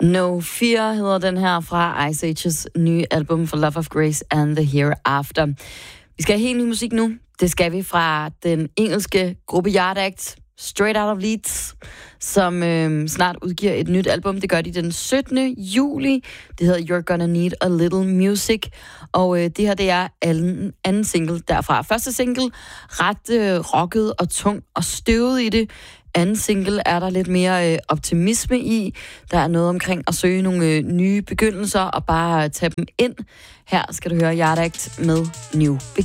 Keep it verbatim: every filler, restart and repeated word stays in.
No Fear hedder den her fra Ice Ages nye album For Love of Grace and the Hereafter. Vi skal have helt ny musik nu. Det skal vi fra den engelske gruppe Yard Act, Straight Out of Leeds, som øh, snart udgiver et nyt album. Det gør de den syttende juli. Det hedder You're Gonna Need a Little Music. Og øh, det her, det er anden, anden single derfra. Første single, ret øh, rocket og tung og støvet i det. Anden single er der lidt mere øh, optimisme i. Der er noget omkring at søge nogle øh, nye begyndelser og bare tage dem ind. Her skal du høre Yard Act med New